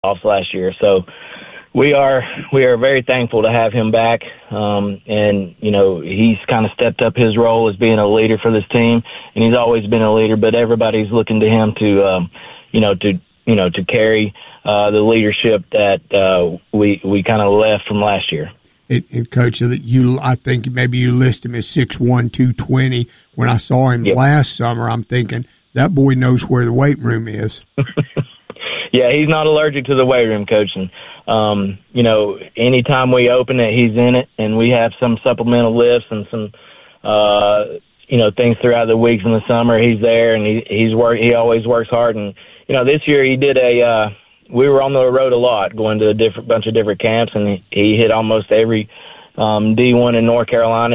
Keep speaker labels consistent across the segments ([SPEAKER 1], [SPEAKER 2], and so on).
[SPEAKER 1] playoffs last year. So we are very thankful to have him back. And, you know, he's kind of stepped up his role as being a leader for this team, and he's always been a leader, but everybody's looking to him to carry the leadership that we kind of left from last year.
[SPEAKER 2] And Coach, I think maybe you list him as 6'1", 220. When I saw him last summer, I'm thinking that boy knows where the weight room is.
[SPEAKER 1] Yeah, he's not allergic to the weight room, Coach. And, you know, anytime we open it, he's in it, and we have some supplemental lifts and some, you know, things throughout the weeks in the summer. He's there, and he always works hard. And, you know, this year he did we were on the road a lot, going to a bunch of different camps, and he hit almost every D1 in North Carolina,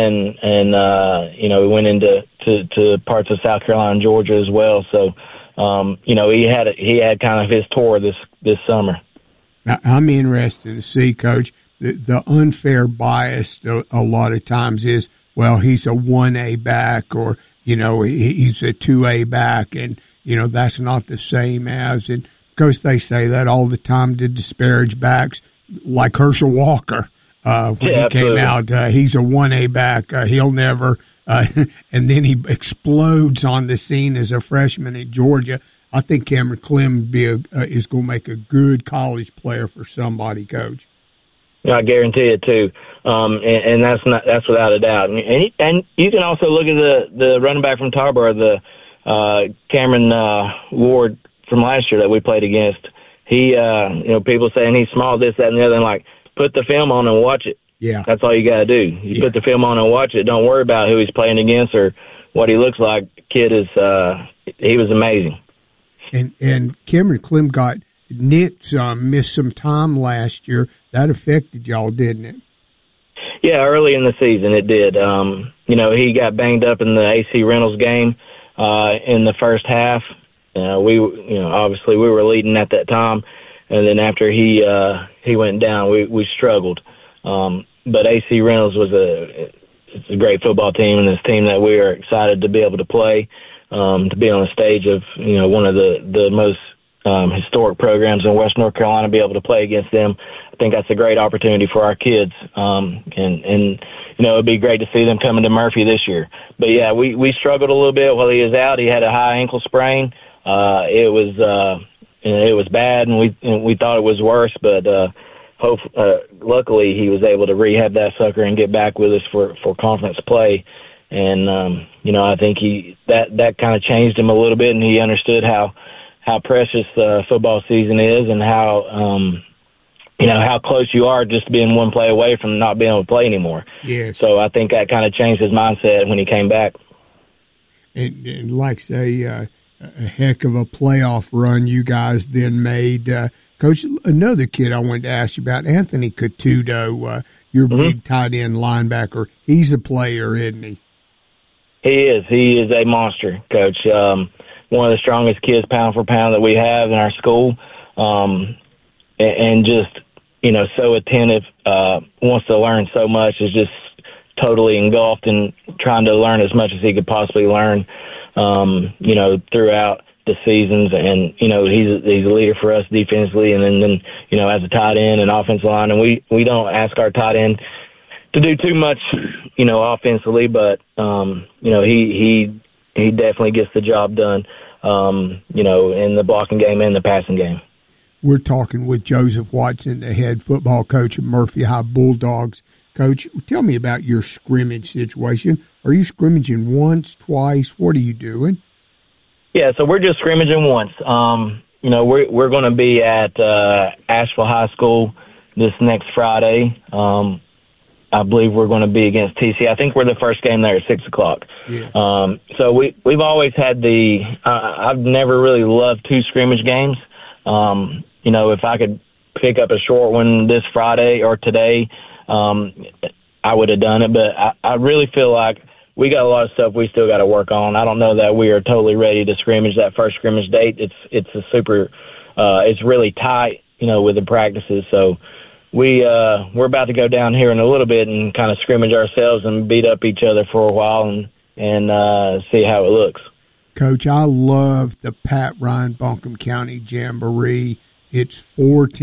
[SPEAKER 1] and you know, we went into to parts of South Carolina and Georgia as well. So, you know, he had kind of his tour this summer.
[SPEAKER 2] Now, I'm interested to see, Coach, the unfair bias a lot of times is, well, he's a 1A back, or, you know, he's a 2A back, and, you know, that's not the same as, and because they say that all the time to disparage backs, like Herschel Walker. When he came out, he's a 1A back. He'll never, and then he explodes on the scene as a freshman at Georgia. I think Cameron Clem is going to make a good college player for somebody, Coach.
[SPEAKER 1] I guarantee it too, and that's without a doubt. And you can also look at the running back from Tarboro, the Cameron Ward from last year that we played against. He, you know, people saying he's small, this, that, and the other, and like, put the film on and watch it.
[SPEAKER 2] Yeah.
[SPEAKER 1] That's all you got to do. You put the film on and watch it. Don't worry about who he's playing against or what he looks like. Kid is, he was amazing.
[SPEAKER 2] And Cameron Clem got nicked, missed some time last year. That affected y'all, didn't it?
[SPEAKER 1] Yeah, early in the season it did. You know, he got banged up in the AC Reynolds game, in the first half. Obviously we were leading at that time, and then after he went down, we struggled. But AC Reynolds was it's a great football team, and this team that we are excited to be able to play, to be on the stage of, you know, one of the most historic programs in West North Carolina, be able to play against them. I think that's a great opportunity for our kids. And you know, it'd be great to see them coming to Murphy this year. But yeah, we struggled a little bit while he was out. He had a high ankle sprain. It was bad, and we thought it was worse, but luckily he was able to rehab that sucker and get back with us for conference play. And you know, I think that kind of changed him a little bit, and he understood how precious football season is, and how you know, how close you are just being one play away from not being able to play anymore.
[SPEAKER 2] Yes.
[SPEAKER 1] So I think that kind of changed his mindset when he came back.
[SPEAKER 2] And like say, a heck of a playoff run you guys then made. Coach, another kid I wanted to ask you about, Anthony Catudo, your big tight end linebacker. He's a player, isn't he? He is. He is a monster, Coach. One of the strongest kids pound for pound that we have in our school. And just, you know, so attentive, wants to learn so much, is just totally engulfed in trying to learn as much as he could possibly learn, you know, throughout the seasons. And, you know, he's a leader for us defensively, and then, you know, as a tight end and offensive line. And we don't ask our tight end to do too much, you know, offensively, but, you know, he definitely gets the job done, you know, in the blocking game and the passing game. We're talking with Joseph Watson, the head football coach of Murphy High Bulldogs. Coach, tell me about your scrimmage situation. Are you scrimmaging once, twice? What are you doing? Yeah, so we're just scrimmaging once. You know, we're going to be at Asheville High School this next Friday. I believe we're going to be against TC. I think we're the first game there at 6:00. Yeah. So we've always had I've never really loved two scrimmage games. You know, if I could pick up a short one this Friday or today, I would have done it. But I really feel like we got a lot of stuff we still got to work on. I don't know that we are totally ready to scrimmage that first scrimmage date. It's really tight, you know, with the practices. So we're about to go down here in a little bit and kind of scrimmage ourselves and beat up each other for a while and see how it looks. Coach, I love the Pat Ryan Buncombe County Jamboree. It's 4 teams.